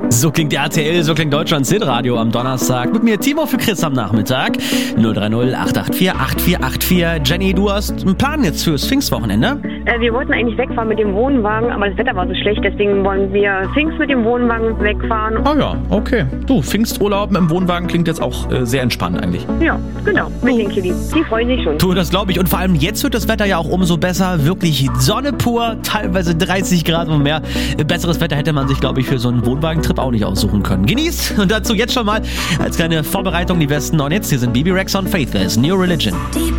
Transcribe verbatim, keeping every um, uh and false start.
So klingt R T L, so klingt Deutschlands Hitradio am Donnerstag. Mit mir Timo für Chris am Nachmittag. null drei null acht acht vier acht vier acht vier. Jenny, du hast einen Plan jetzt fürs Pfingstwochenende? Äh, wir wollten eigentlich wegfahren mit dem Wohnwagen, aber das Wetter war so schlecht, deswegen wollen wir Pfingst mit dem Wohnwagen wegfahren. Ah ja, okay. Du, Pfingsturlaub im Wohnwagen klingt jetzt auch äh, sehr entspannt eigentlich. Ja, genau, mit den Kiddies. Die freuen sich schon. Du, das glaube ich. Und vor allem jetzt wird das Wetter ja auch umso besser. Wirklich Sonne pur, teilweise dreißig Grad und mehr. Besseres Wetter hätte man sich, glaube ich, für so einen Wohnwagentrip auch nicht aussuchen können. Genießt und dazu jetzt schon mal als kleine Vorbereitung die besten neuen Hits. Hier sind B B Rexa und Faithless, New Religion.